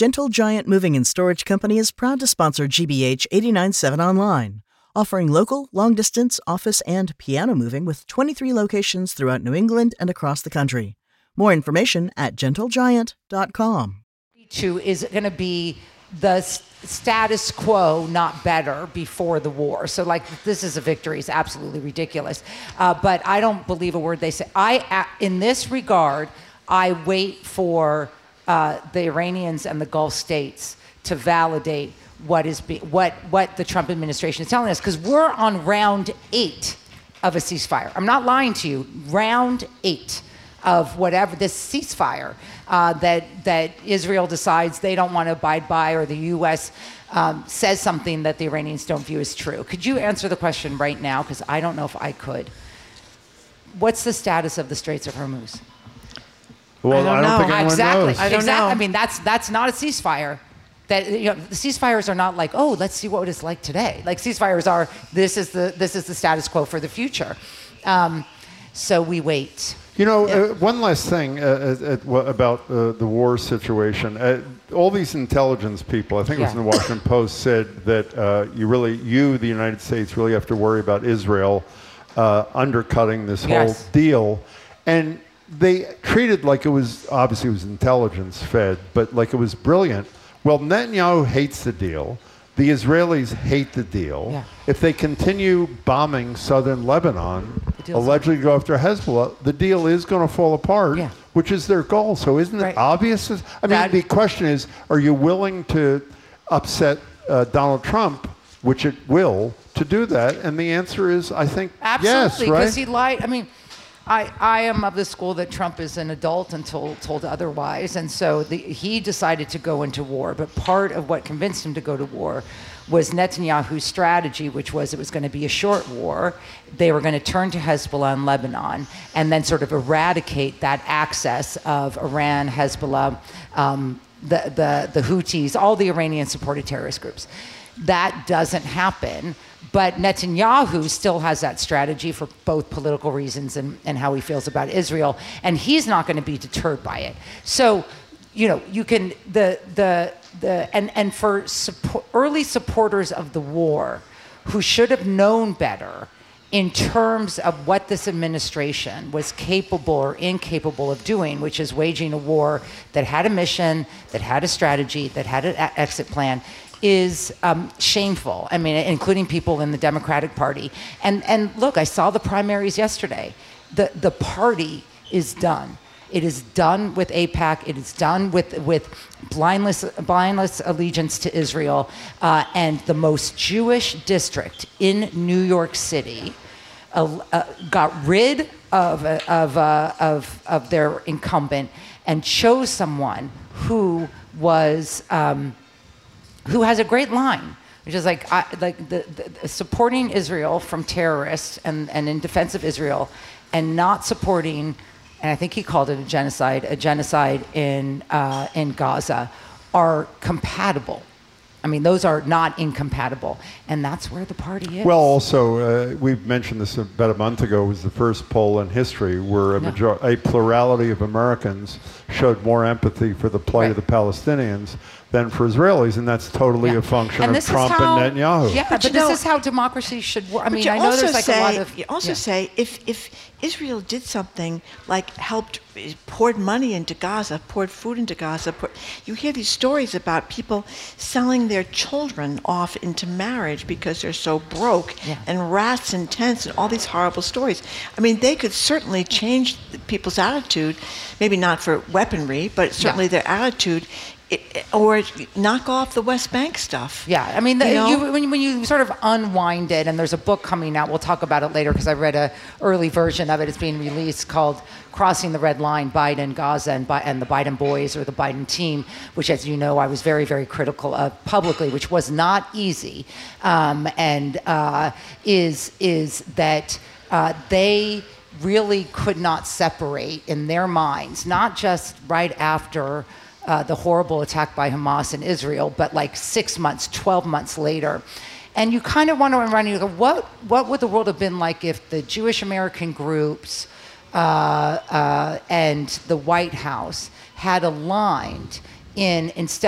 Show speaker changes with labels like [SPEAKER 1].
[SPEAKER 1] Gentle Giant Moving and Storage Company is proud to sponsor GBH 89.7 Online, offering local, long-distance, office, and piano moving with 23 locations throughout New England and across the country. More information at gentlegiant.com.
[SPEAKER 2] Is going to be the status quo, not better, before the war. So, this is a victory. It's absolutely ridiculous. But I don't believe a word they say. In this regard, I wait for the Iranians and the Gulf states to validate what the Trump administration is telling us, because we're on round 8 of a ceasefire. I'm not lying to you. Round 8 of whatever this ceasefire that Israel decides they don't want to abide by, or the U.S. Says something that the Iranians don't view as true. Could you answer the question right now? Because I don't know if I could. What's the status of the Straits of Hormuz?
[SPEAKER 3] Well, I don't think anyone knows.
[SPEAKER 2] I don't know. I mean, that's not a ceasefire. The ceasefires are not like, oh, let's see what it's like today. Like, ceasefires are, this is the status quo for the future. So we wait.
[SPEAKER 3] One last thing about the war situation. All these intelligence people, I think it was in the Washington Post, said that the United States, really have to worry about Israel undercutting this whole deal. And they treated like it was intelligence fed, but like it was brilliant. Well, Netanyahu hates the deal. The Israelis hate the deal. Yeah. If they continue bombing southern Lebanon, allegedly go after Hezbollah, the deal is going to fall apart, which is their goal. So isn't it obvious? The question is, are you willing to upset Donald Trump, which it will, to do that? And the answer is, I think, yes, right?
[SPEAKER 2] Because he lied. I am of the school that Trump is an adult until told otherwise, and so he decided to go into war. But part of what convinced him to go to war was Netanyahu's strategy, which was it was going to be a short war. They were going to turn to Hezbollah in Lebanon and then sort of eradicate that access of Iran, Hezbollah, the Houthis, all the Iranian-supported terrorist groups. That doesn't happen. But Netanyahu still has that strategy for both political reasons and how he feels about Israel, and he's not going to be deterred by it. So, you can for early supporters of the war, who should have known better in terms of what this administration was capable or incapable of doing, which is waging a war that had a mission, that had a strategy, that had an exit plan, is shameful. Including people in the Democratic Party. And look, I saw the primaries yesterday. The party is done. It is done with AIPAC. It is done with blindless allegiance to Israel. And the most Jewish district in New York City got rid of their incumbent and chose someone who was. Who has a great line, which is the supporting Israel from terrorists and in defense of Israel, and not supporting, and I think he called it a genocide in Gaza, are compatible. Those are not incompatible, and that's where the party is.
[SPEAKER 3] Well, also, we've mentioned this about a month ago, was the first poll in history where a plurality of Americans showed more empathy for the plight of the Palestinians than for Israelis, and that's totally a function of Trump and Netanyahu.
[SPEAKER 2] Yeah, but this is how democracy should work. I know there's a lot of...
[SPEAKER 4] You also say, if Israel did something like poured money into Gaza, poured food into Gaza, you hear these stories about people selling their children off into marriage because they're so broke, and rats in tents, and all these horrible stories. They could certainly change people's attitude, maybe not for weaponry, but certainly their attitude, or knock off the West Bank stuff.
[SPEAKER 2] Yeah, when you sort of unwind it, and there's a book coming out, we'll talk about it later because I read an early version of it. It's being released called Crossing the Red Line, Biden, Gaza, and the Biden Boys, or the Biden Team, which, as you know, I was very, very critical of publicly, which was not easy, is that they really could not separate in their minds, not just right after the horrible attack by Hamas in Israel, but 6 months, 12 months later. And you kind of want to run, you go, what would the world have been like if the Jewish American groups and the White House had aligned instead